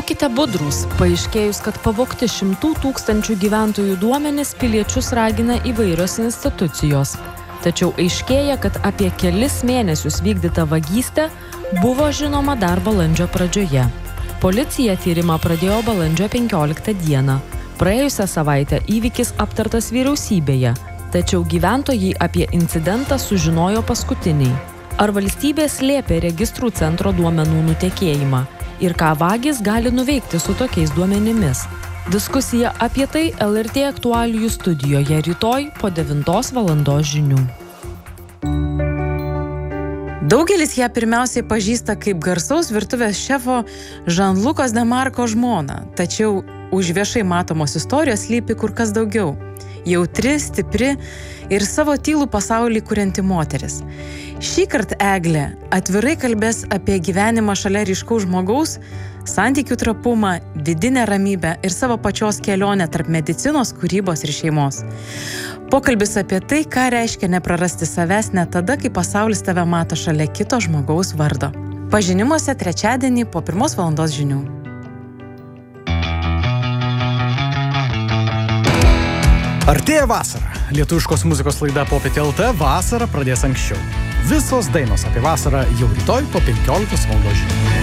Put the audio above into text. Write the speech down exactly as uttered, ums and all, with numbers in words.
Būkite budrūs, paaiškėjus, kad pavogti šimtų tūkstančių gyventojų duomenis piliečius ragina įvairios institucijos. Tačiau aiškėja, kad apie kelis mėnesius vykdyta vagystė buvo žinoma dar balandžio pradžioje. Policija tyrimą pradėjo balandžio penkioliktą dieną. Praėjusią savaitę įvykis aptartas vyriausybėje, tačiau gyventojai apie incidentą sužinojo paskutiniai. Ar valstybė slėpė registrų centro duomenų nutekėjimą? Ir ką vagys gali nuveikti su tokiais duomenimis? Diskusija apie tai L R T aktualijų studijoje rytoj po devintos valandos žinių. Daugelis ją pirmiausiai pažįsta kaip garsaus virtuvės šefo Jean-Lucas Demarco žmoną, tačiau už viešai matomos istorijos slypi kur kas daugiau. Jautri, stipri ir savo tylų pasaulį kurianti moteris. Šįkart Eglė atvirai kalbės apie gyvenimą šalia ryškaus žmogaus, santykių trapumą, vidinę ramybę ir savo pačios kelionę tarp medicinos, kūrybos ir šeimos. Pokalbis apie tai, ką reiškia neprarasti savęs net tada, kai pasaulis tave mato šalia kito žmogaus vardo. Pažinimuose trečiadienį po pirmos valandos žinių. Artėja vasara. Lietuviškos muzikos laida Popietė L T vasarą pradės anksčiau. Visos dainos apie vasarą jau rytoj po penkioliktos valandos žinių.